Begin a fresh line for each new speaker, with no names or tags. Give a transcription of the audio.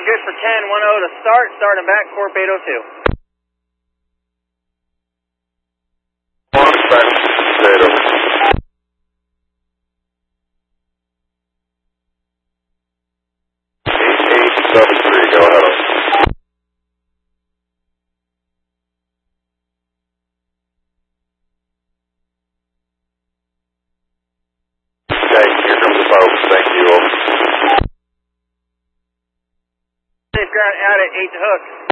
good for 10-10 to start. Starting back, Corp 802.
Back, 802. 8873, go ahead. Okay, here comes the boat. Thank you.
Safe ground out at 8 to hook.